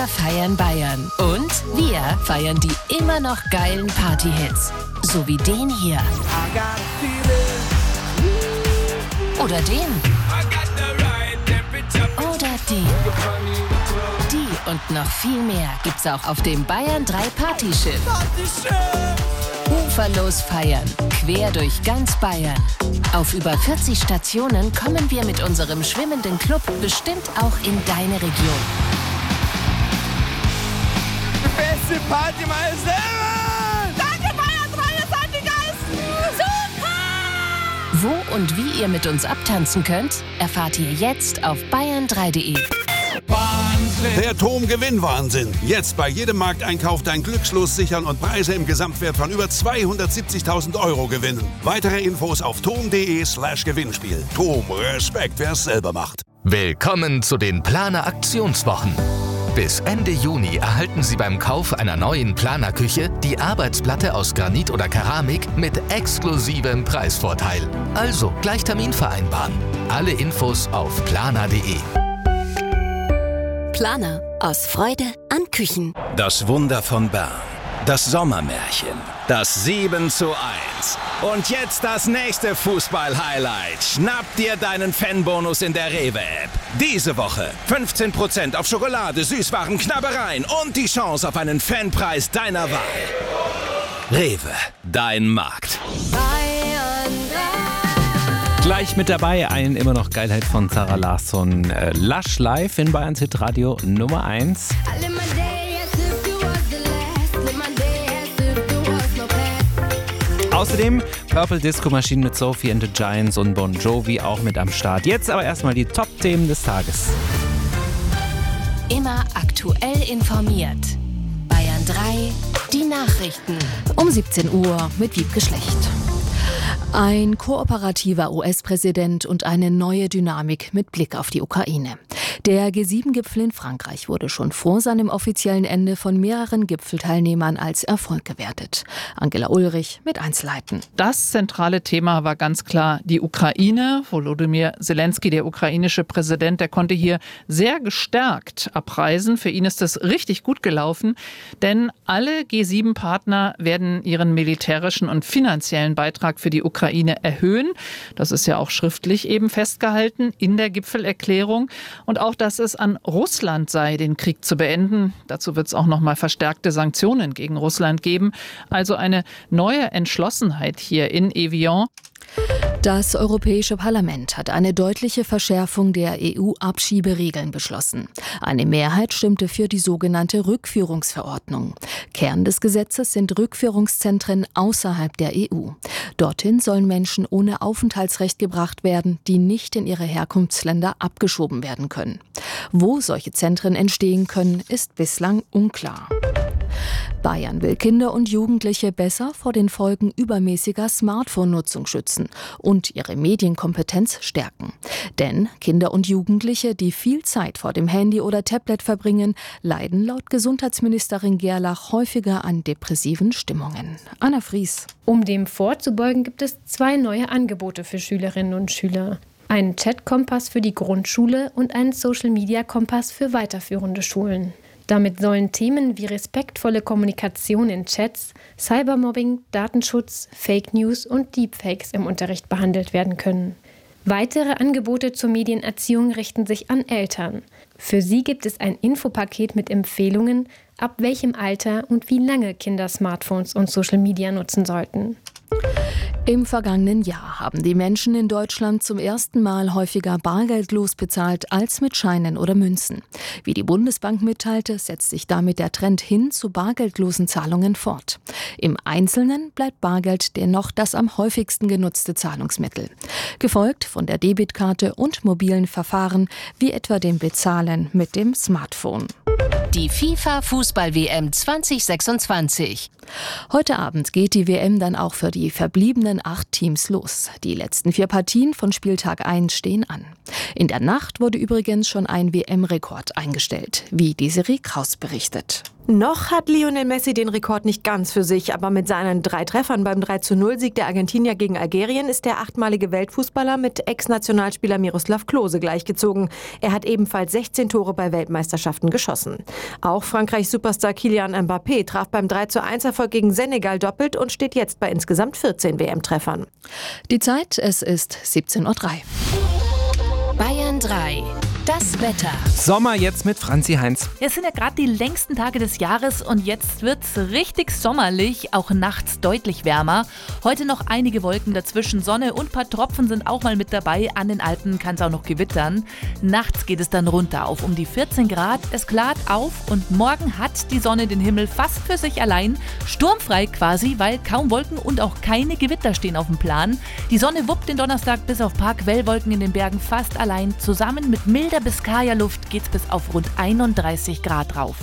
Wir feiern Bayern. Und wir feiern die immer noch geilen Party-Hits. So wie den hier. Oder den. Oder den. Die und noch viel mehr gibt's auch auf dem Bayern 3 Partyschiff. Uferlos feiern, quer durch ganz Bayern. Auf über 40 Stationen kommen wir mit unserem schwimmenden Club bestimmt auch in deine Region. Beste Partymeister! Danke, Bayern 3, ihr seid die Geisten! Super! Wo und wie ihr mit uns abtanzen könnt, erfahrt ihr jetzt auf bayern3.de. Der TOM-Gewinnwahnsinn. Jetzt bei jedem Markteinkauf dein Glückslos sichern und Preise im Gesamtwert von über 270.000 € gewinnen. Weitere Infos auf tom.de/Gewinnspiel. TOM, Respekt, wer es selber macht. Willkommen zu den Planer Aktionswochen. Bis Ende Juni erhalten Sie beim Kauf einer neuen Planerküche die Arbeitsplatte aus Granit oder Keramik mit exklusivem Preisvorteil. Also gleich Termin vereinbaren. Alle Infos auf planer.de. Planer. Aus Freude an Küchen. Das Wunder von Bern. Das Sommermärchen. Das 7:1. Und jetzt das nächste Fußball-Highlight. Schnapp dir deinen Fanbonus in der Rewe-App. Diese Woche 15% auf Schokolade, Süßwaren, Knabbereien und die Chance auf einen Fanpreis deiner Wahl. Rewe, dein Markt. Gleich mit dabei ein immer noch Geilheit von Zara Larsson. Lush live in Bayerns Hitradio Nummer 1. Außerdem Purple Disco Machine mit Sophie and the Giants und Bon Jovi auch mit am Start. Jetzt aber erstmal die Top-Themen des Tages. Immer aktuell informiert. Bayern 3, die Nachrichten. Um 17 Uhr mit Wiebke Schlecht. Ein kooperativer US-Präsident und eine neue Dynamik mit Blick auf die Ukraine. Der G7-Gipfel in Frankreich wurde schon vor seinem offiziellen Ende von mehreren Gipfelteilnehmern als Erfolg gewertet. Angela Ulrich mit Einzelheiten. Das zentrale Thema war ganz klar die Ukraine. Volodymyr Zelensky, der ukrainische Präsident, der konnte hier sehr gestärkt abreisen. Für ihn ist das richtig gut gelaufen, denn alle G7-Partner werden ihren militärischen und finanziellen Beitrag für die Ukraine erhöhen. Das ist ja auch schriftlich eben festgehalten in der Gipfelerklärung. Und auch, dass es an Russland sei, den Krieg zu beenden. Dazu wird es auch noch mal verstärkte Sanktionen gegen Russland geben. Also eine neue Entschlossenheit hier in Evian. Das Europäische Parlament hat eine deutliche Verschärfung der EU-Abschieberegeln beschlossen. Eine Mehrheit stimmte für die sogenannte Rückführungsverordnung. Kern des Gesetzes sind Rückführungszentren außerhalb der EU. Dorthin sollen Menschen ohne Aufenthaltsrecht gebracht werden, die nicht in ihre Herkunftsländer abgeschoben werden können. Wo solche Zentren entstehen können, ist bislang unklar. Bayern will Kinder und Jugendliche besser vor den Folgen übermäßiger Smartphone-Nutzung schützen und ihre Medienkompetenz stärken. Denn Kinder und Jugendliche, die viel Zeit vor dem Handy oder Tablet verbringen, leiden laut Gesundheitsministerin Gerlach häufiger an depressiven Stimmungen. Anna Fries. Um dem vorzubeugen, gibt es 2 neue Angebote für Schülerinnen und Schüler. Einen Chat-Kompass für die Grundschule und einen Social-Media-Kompass für weiterführende Schulen. Damit sollen Themen wie respektvolle Kommunikation in Chats, Cybermobbing, Datenschutz, Fake News und Deepfakes im Unterricht behandelt werden können. Weitere Angebote zur Medienerziehung richten sich an Eltern. Für sie gibt es ein Infopaket mit Empfehlungen, ab welchem Alter und wie lange Kinder Smartphones und Social Media nutzen sollten. Im vergangenen Jahr haben die Menschen in Deutschland zum ersten Mal häufiger bargeldlos bezahlt als mit Scheinen oder Münzen. Wie die Bundesbank mitteilte, setzt sich damit der Trend hin zu bargeldlosen Zahlungen fort. Im Einzelnen bleibt Bargeld dennoch das am häufigsten genutzte Zahlungsmittel. Gefolgt von der Debitkarte und mobilen Verfahren wie etwa dem Bezahlen mit dem Smartphone. Die FIFA-Fußball-WM 2026. Heute Abend geht die WM dann auch für die verbliebenen 8 Teams los. Die letzten 4 Partien von Spieltag 1 stehen an. In der Nacht wurde übrigens schon ein WM-Rekord eingestellt, wie Desiree Kraus berichtet. Noch hat Lionel Messi den Rekord nicht ganz für sich, aber mit seinen 3 Treffern beim 3:0-Sieg der Argentinier gegen Algerien ist der 8-malige Weltfußballer mit Ex-Nationalspieler Miroslav Klose gleichgezogen. Er hat ebenfalls 16 Tore bei Weltmeisterschaften geschossen. Auch Frankreichs Superstar Kylian Mbappé traf beim 3:1-Erfolg gegen Senegal doppelt und steht jetzt bei insgesamt 14 WM-Treffern. Die Zeit, es ist 17:03 Uhr. Bayern 3. Das Wetter. Sommer jetzt mit Franzi Heinz. Es sind ja gerade die längsten Tage des Jahres und jetzt wird's richtig sommerlich, auch nachts deutlich wärmer. Heute noch einige Wolken dazwischen, Sonne und ein paar Tropfen sind auch mal mit dabei. An den Alpen kann es auch noch gewittern. Nachts geht es dann runter auf um die 14 Grad. Es klart auf und morgen hat die Sonne den Himmel fast für sich allein. Sturmfrei quasi, weil kaum Wolken und auch keine Gewitter stehen auf dem Plan. Die Sonne wuppt den Donnerstag bis auf paar Quellwolken in den Bergen fast allein. Zusammen mit milder Biskaya-Luft geht's bis auf rund 31 Grad rauf.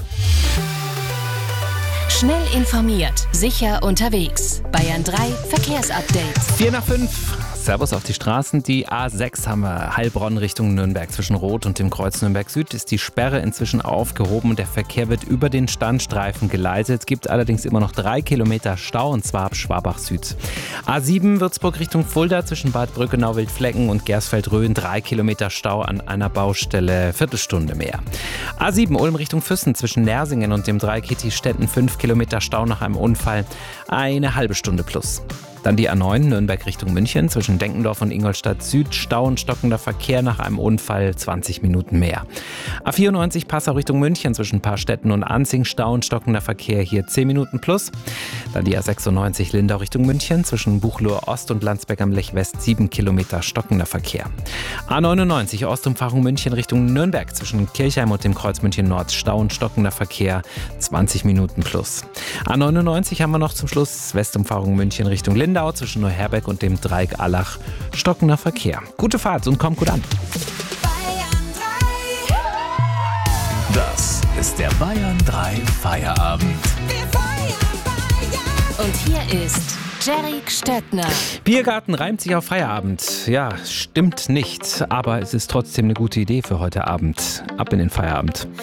Schnell informiert, sicher unterwegs. Bayern 3 Verkehrsupdate. 4:05. Servus auf die Straßen. Die A6 haben wir Heilbronn Richtung Nürnberg. Zwischen Rot und dem Kreuz Nürnberg Süd ist die Sperre inzwischen aufgehoben und der Verkehr wird über den Standstreifen geleitet. Es gibt allerdings immer noch 3 Kilometer Stau und zwar ab Schwabach Süd. A7 Würzburg Richtung Fulda zwischen Bad Brückenau-Wildflecken und Gersfeld-Rhön 3 Kilometer Stau an einer Baustelle, Viertelstunde mehr. A7 Ulm Richtung Füssen zwischen Nersingen und dem Dreieck Hitti-Stetten 5 Kilometer Stau nach einem Unfall, eine halbe Stunde plus. Dann die A9 Nürnberg Richtung München zwischen Denkendorf und Ingolstadt Süd, Stau und stockender Verkehr nach einem Unfall, 20 Minuten mehr. A94 Passau Richtung München zwischen Paarstetten und Anzing, Stau und stockender Verkehr, hier 10 Minuten plus. Dann die A96 Lindau Richtung München zwischen Buchloe Ost und Landsberg am Lech West 7 Kilometer stockender Verkehr. A99 Ostumfahrung München Richtung Nürnberg zwischen Kirchheim und dem Kreuz München Nord, Stau und stockender Verkehr, 20 Minuten plus. A99 haben wir noch zum Schluss Westumfahrung München Richtung Lindau zwischen Neuherberg und dem Dreieck Allach, stockender Verkehr. Gute Fahrt und kommt gut an. Das ist der Bayern 3 Feierabend. Und hier ist Jerry Stöttner. Biergarten reimt sich auf Feierabend. Ja, stimmt nicht, aber es ist trotzdem eine gute Idee für heute Abend. Ab in den Feierabend.